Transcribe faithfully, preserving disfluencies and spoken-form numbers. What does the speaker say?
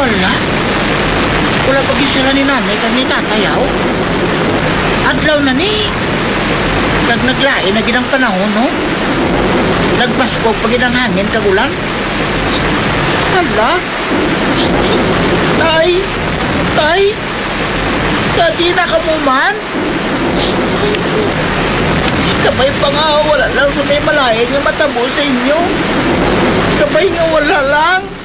Wala. Wala pag sila ni nanay kami tatayaw. Adlaw na ni. Kag naglain na ginang panahon, no? Nagpasko pag ginang hangin kagulan. Hala. Tay. Tay. Dati na ka mo man. Kabay pa nga, wala lang sa may malayan nga matabo sa inyo. Kabay nga wala lang.